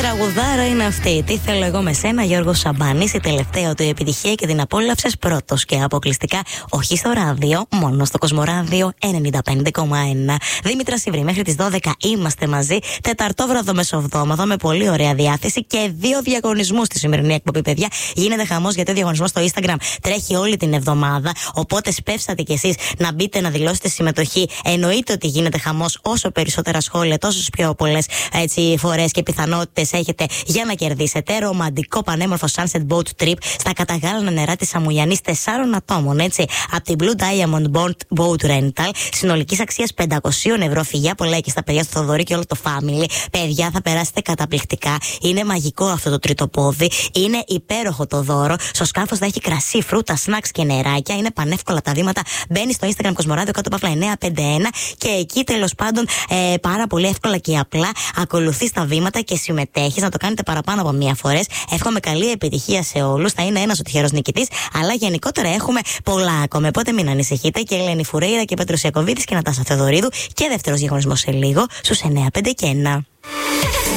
τραγουδάρα είναι αυτή. Τι θέλω εγώ με σένα, Γιώργος Σαμπάνης. Η τελευταία του επιτυχία και την απόλαυσες πρώτος και αποκλειστικά όχι στο ράδιο, μόνο στο Κοσμοράδιο 95,1. Δήμητρα Σιβρή, μέχρι τις 12 είμαστε μαζί. Τεταρτόβραδο μεσοβδόμαδο με πολύ ωραία διάθεση και 2 διαγωνισμούς στη σημερινή εκπομπή, παιδιά. Γίνεται χαμός γιατί ο διαγωνισμός στο Instagram τρέχει όλη την εβδομάδα. Οπότε σπεύσατε κι εσείς να μπείτε να δηλώσετε συμμετοχή. Εννοείται ότι γίνεται χαμός. Όσο περισσότερα σχόλια, τόσο πιο πολλές φορές και πιθανότητες έχετε για να κερδίσετε ρομαντικό πανέμορφο sunset boat trip στα καταγάλανα νερά της Αμουγιανής 4 ατόμων, έτσι. Από την Blue Diamond Boat Rental, συνολικής αξίας 500 ευρώ. Φυγιά πολλά και στα παιδιά στο Θοδωρή και όλο το family. Παιδιά, θα περάσετε καταπληκτικά. Είναι μαγικό αυτό το τρίτο πόδι. Είναι υπέροχο το δώρο. Στο σκάφος θα έχει κρασί, φρούτα, snacks και νεράκια. Είναι πανεύκολα τα βήματα. Μπαίνει στο Instagram Κοσμοράδιο κάτω παύλα 951 και εκεί τέλος πάντων πάρα πολύ εύκολα και απλά ακολουθείς τα βήματα και συμμετέχεις. Να το κάνετε παραπάνω από μία φορές. Εύχομαι καλή επιτυχία σε όλους. Θα είναι ένας ο τυχερός νικητής, αλλά γενικότερα έχουμε πολλά ακόμα. Οπότε μην ανησυχείτε. Και Ελένη Φουρέιρα και Πέτρος Ιακωβίδης και Νατάσα Θεοδωρίδου. Και δεύτερος διαγωνισμός σε λίγο στους 9, 5 και 1.